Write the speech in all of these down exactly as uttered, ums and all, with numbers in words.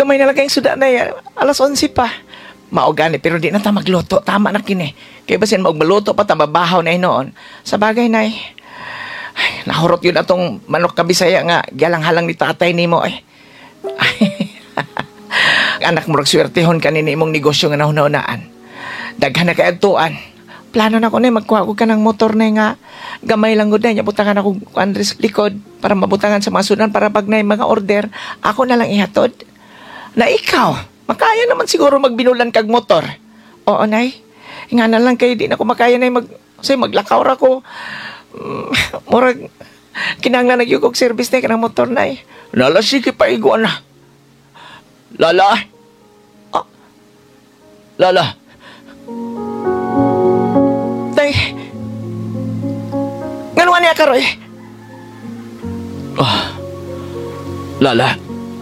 gamay na lang kayong suda na yan. Alas onse pa. Mao gani, pero di na ta magluto. Tama na kini. Kaya basin magmaluto pa ta mabahaw na noon. Sa bagay na ay, nahurot yun atong manok kabisaya nga. Gialang-halang ni tatay ni mo eh. Anak mo ragswertehon kanini imong negosyo nga nahuna-hunaan. Daghan na kay adtuan. Plano na ko na magkuha ko ka ng motor na nga. Gamay lang gud na niya butangan ako Andres likod para mabutangan sa mga sudan para pag na mga order, ako na lang ihatod. Na ikaw, makaya naman siguro magbinulan kag motor. Oo, nay. Nga na lang kayo, di na ko makaya na mag... Say, maglakaw ra ko. Mm, murag, kinanglan nagyugog service na ka ng motor, nay. Lala, sige pa iguan na. Lala. Ah. Lala. Tay. Nganuan niya ka, Roy? Ah. Lala.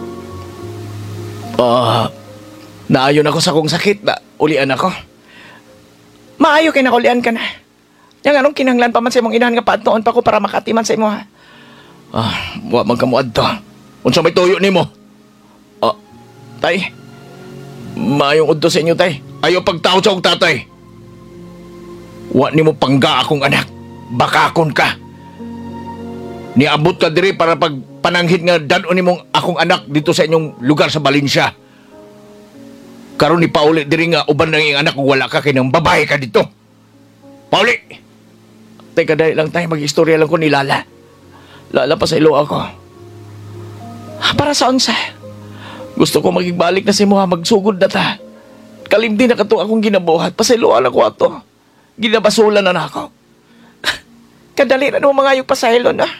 Ah. Naayon ako sa kong sakit na ulian ako. Maayo kay nakaulian ka na. Yang anong kinahanglan pa man sa imong inahan nga paadtoon pa ko para makatiman sa imo ha. Ah, wa man kamo adto. Unsa may tuyo nimo? Ah, tay. Maayong udto sa inyo, tay. Ayaw pagtaw sa og tatay. Wa nimo pangga akong anak. Bakakon ka. Niabot ka diri para pag pananghid nga dan-on nimong akong anak dito sa inyong lugar sa Valencia. Karon ni Pauli diri nga uban nang iyang anak kung wala ka kay nang babae ka dito. Pauli. Teka dali lang tayo mag-istorya lang ko ni Lala. Lala pa sa ilo ako. Para sa unsa? Gusto ko magigbalik na si mo ha, magsugod na ta. Kalimdi na kato akong ginabuhat. Pasailoan ako ato. Ginabasulan na na ako. Kadali na naman mga yung pasahilo na.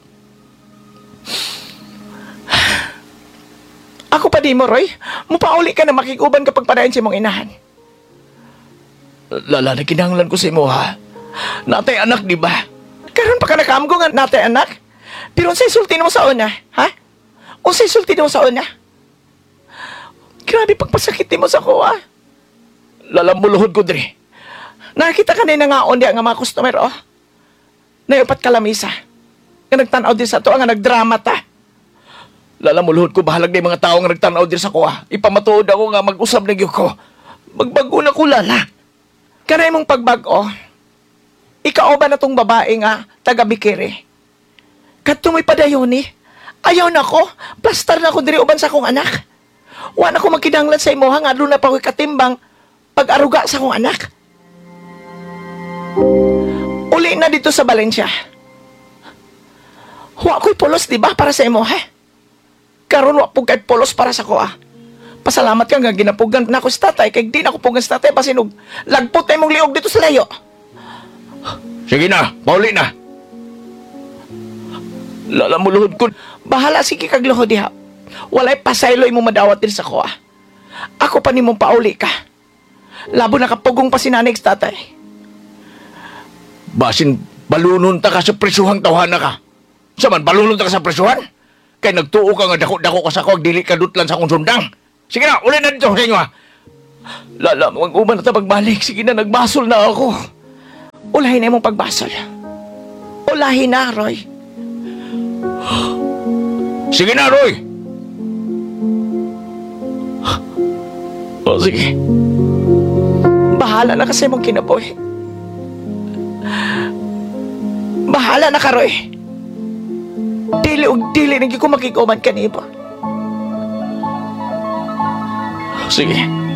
Ako pa di mo, Roy. Mupauli ka na makikuban kapag padayon si mong inahan. Lala, na kinahanglan ko si mo, ha? Natay anak, di ba? Karon pa ka nakamgo nga natay anak? Pero unsay sulti mo sa una, ha? Unsay sulti mo sa una? Grabe pagpasakit mo sa kuha. Lala, muluhod ko, Dre. Nakita ka na yung nangaon di nga mga customer, oh. Nayupat ka lamisa. Nga nagtanaw din sa to, nga nagdrama ta. Lala, muluhod ko, bahalag na yung mga tao nga nagtanaw din sa kuha. Ipamatuod ako nga mag-usab na ko. Magbago na ko, Lala. Kanay mong pagbago, ikaw ba na tong babae nga, taga-Bikiri? Kadto mo'y padayon eh. Ayaw na ko, plastar na ko diri uban sa akong anak. Wa na ko magkinanglan sa imo, nga doon na pa ko'y katimbang pag-aruga sa akong anak. Uli na dito sa Valencia. Wa ko'y pulos, di ba, para sa imo, ha? Karon wa po kahit pulos para sa ko, ah. Pasalamat ka nga ginapugan na ako sa tatay, kaya di na ako pugan sa tatay, pasinog lagpot na mong liog dito sa layo. Sige na, pauli na. Lala mo luhod ko. Bahala, sige kag luhod diha. Walay pasayloy mo madawat din sa ko, ah. Ako pa ni mong pauli ka. Labo na kapugong pa si nanay sa tatay. Basin, balunon ta ka sa presuhang tawhana ka. Saman, balunon ta ka sa presuhan? Kaya nagtuo ka nga dako-dako ka sa ko, dili ka dutlan sa kong sundang. Sige na, uli na dito sa inyo, ha. Lala, mag-uman na ta pagbalik. Sige na, nagbasol na ako. Ulahin na mong pagbasol. Ulahin na, Roy. Sige na, Roy. O, sige. Bahala na kasi mong kinaboy. Bahala na ka, Roy. Dili og dili nagi ko makikuman kaniba. Sige.